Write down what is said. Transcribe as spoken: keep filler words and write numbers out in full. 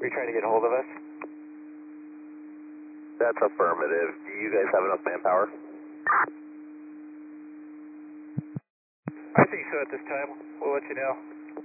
Are you trying to get a hold of us? That's affirmative. Do you guys have enough manpower? I think so at this time. We'll let you know.